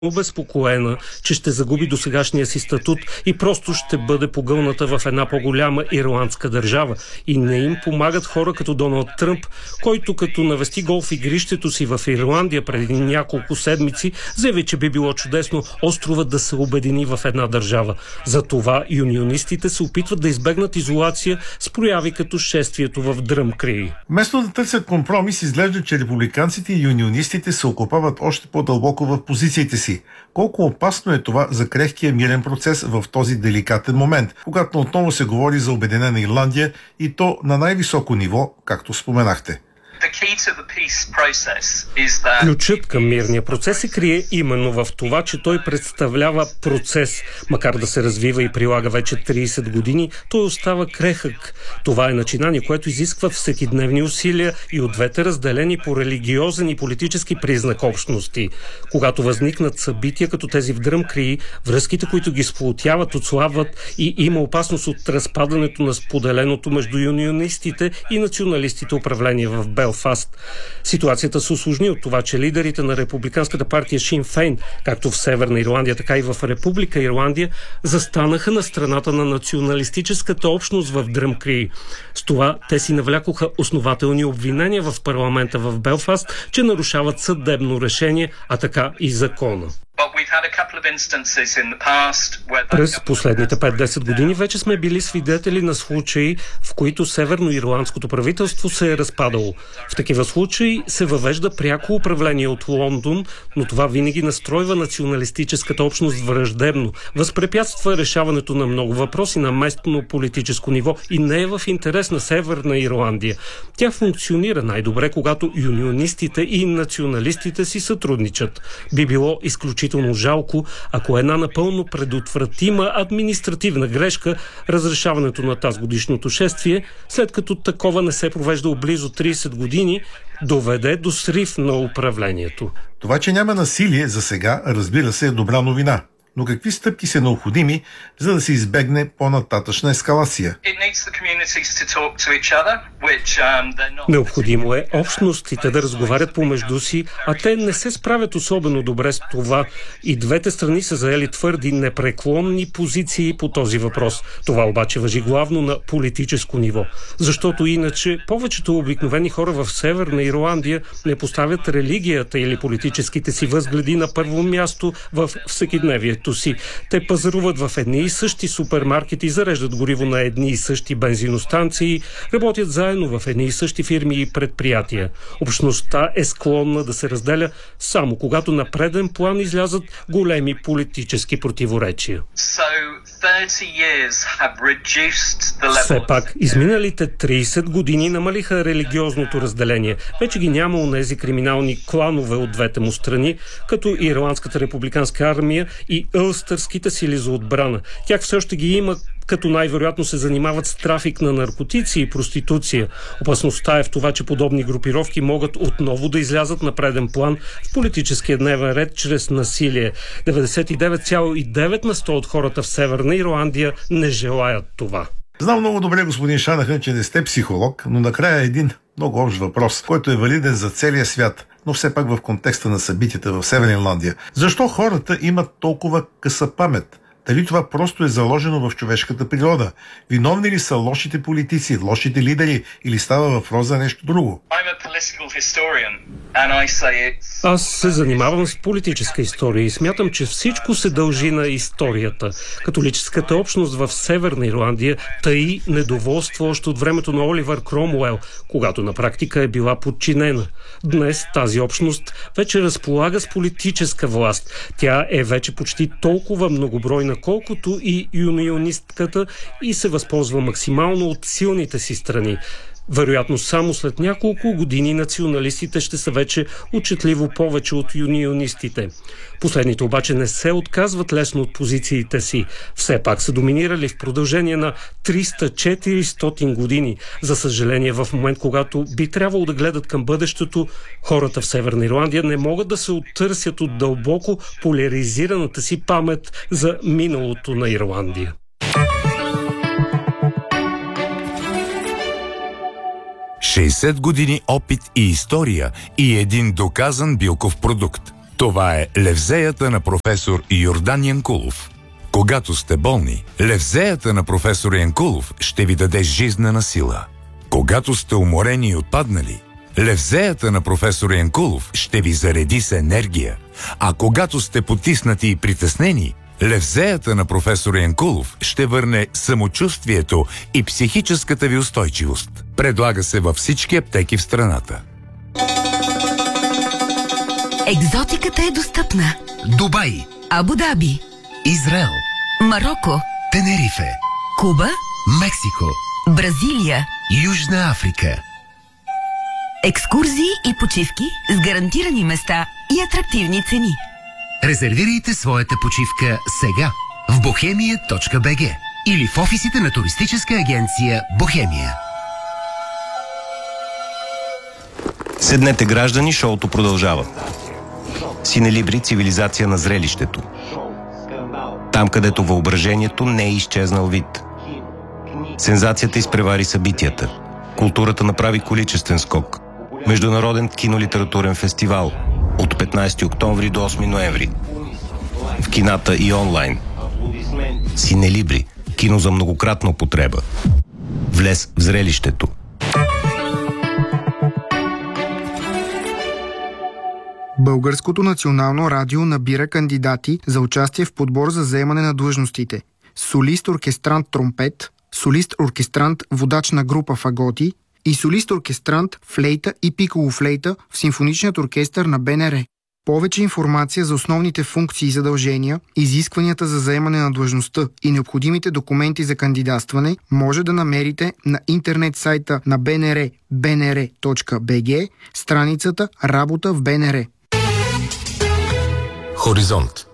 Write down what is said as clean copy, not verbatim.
обезпокоена, че ще загуби досегашния си статут и просто ще бъде погълната в една по-голяма ирландска държава. И не им помагат хора като Доналд Тръмп, който като навести голф игрището си в Ирландия преди няколко седмици, заяви, че би било чудесно островът да се обедини в една държава. Затова юнионистите се опитват да избегнат изолация с прояви като шествието в Дръмкрий. Вместо да търсят компромис, изглежда, че републиканците и юнионистите се окопават още по-дълбоко в позициите си. Колко опасно е това за крехкия мирен процес в този деликатен момент, когато отново се говори за Обединена Ирландия и то на най-високо ниво, както споменахте? Ключът към мирния процес се крие именно в това, че той представлява процес. Макар да се развива и прилага вече 30 години, той остава крехък. Това е начинание, което изисква всекидневни усилия и от двете разделени по религиозен и политически признак общности. Когато възникнат събития като тези в Дръмкрий, връзките, които ги сплотяват, отслабват и има опасност от разпадането на споделеното между юнионистите и националистите управление в Белфаст. Ситуацията се усложни от това, че лидерите на републиканската партия Шин Фейн, както в Северна Ирландия, така и в Република Ирландия, застанаха на страната на националистическата общност в Дръмкрий. С това те си навлякоха основателни обвинения в парламента в Белфаст, че нарушават съдебно решение, а така и закона. През последните 5-10 години вече сме били свидетели на случаи, в които северноирландското правителство се е разпадало. В такива случаи се въвежда пряко управление от Лондон, но това винаги настройва националистическата общност враждебно, възпрепятства решаването на много въпроси на местно политическо ниво и не е в интерес на Северна Ирландия. Тя функционира най-добре, когато юнионистите и националистите си сътрудничат. Би било изключително жалко, ако една напълно предотвратима административна грешка, разрешаването на тазгодишното шествие, след като такова не се провежда близо 30 години, доведе до срив на управлението. Това, че няма насилие за сега, разбира се, е добра новина. Но какви стъпки са необходими, за да се избегне по-нататъчна ескалация? Необходимо е общностите да разговарят помежду си, а те не се справят особено добре с това. И двете страни са заели твърди, непреклонни позиции по този въпрос. Това обаче важи главно на политическо ниво. Защото иначе повечето обикновени хора в Северна Ирландия не поставят религията или политическите си възгледи на първо място в всекидневието си. Те пазаруват в едни и същи супермаркети, зареждат гориво на едни и същи бензиностанции, работят заедно в едни и същи фирми и предприятия. Общността е склонна да се разделя само когато на преден план излязат големи политически противоречия. Все пак, изминалите 30 години намалиха религиозното разделение. Вече ги няма онези криминални кланове от двете му страни, като Ирландската републиканска армия и Улстърските сили за отбрана. Тях все още ги има, като най-вероятно се занимават с трафик на наркотици и проституция. Опасността е в това, че подобни групировки могат отново да излязат на преден план в политическия дневен ред чрез насилие. 99,9% от хората в Северна Ирландия не желаят това. Знам много добре, господин Шанахън, че не сте психолог, но накрая един много общ въпрос, който е валиден за целия свят, но все пак в контекста на събитията в Северна Ирландия. Защо хората имат толкова къса памет? Дали това просто е заложено в човешката природа? Виновни ли са лошите политици, лошите лидери или става въпрос за нещо друго? Аз се занимавам с политическа история и смятам, че всичко се дължи на историята. Католическата общност в Северна Ирландия таи недоволство още от времето на Оливър Кромуел, когато на практика е била подчинена. Днес тази общност вече разполага с политическа власт. Тя е вече почти толкова многобройна, колкото и юнионистката и се възползва максимално от силните си страни. Вероятно само след няколко години националистите ще са вече отчетливо повече от юнионистите. Последните обаче не се отказват лесно от позициите си. Все пак са доминирали в продължение на 300-400 години. За съжаление, в момент, когато би трябвало да гледат към бъдещето, хората в Северна Ирландия не могат да се оттърсят от дълбоко поляризираната си памет за миналото на Ирландия. 60 години опит и история и един доказан билков продукт. Това е Левзеята на професор Йордан Янкулов. Когато сте болни, Левзеята на професор Янкулов ще ви даде жизнена сила. Когато сте уморени и отпаднали, Левзеята на професор Янкулов ще ви зареди с енергия. А когато сте потиснати и притеснени, Левзеята на професор Янкулов ще върне самочувствието и психическата ви устойчивост. Предлага се във всички аптеки в страната. Екзотиката е достъпна. Дубай, Абу Даби, Израел, Мароко, Тенерифе, Куба, Мексико, Бразилия. Южна Африка. Екскурзии и почивки с гарантирани места и атрактивни цени. Резервирайте своята почивка сега в bohemia.bg или в офисите на туристическа агенция Бохемия. Седнете, граждани, шоуто продължава. Синелибри, цивилизация на зрелището. Там, където въображението не е изчезнал вид. Сензацията изпревари събитията. Културата направи количествен скок. Международен кинолитературен фестивал от 15 октомври до 8 ноември. В кината и онлайн. Синелибри. Кино за многократна употреба. Влез в зрелището. Българското национално радио набира кандидати за участие в подбор за заемане на длъжностите: солист-оркестрант тромпет, солист-оркестрант водач на група фаготи и солист-оркестрант флейта и пиколо-флейта в симфоничният оркестър на БНР. Повече информация за основните функции и задължения, изискванията за заемане на длъжността и необходимите документи за кандидатстване може да намерите на интернет сайта на БНР bnr.bg, страницата Работа в БНР. Хоризонт.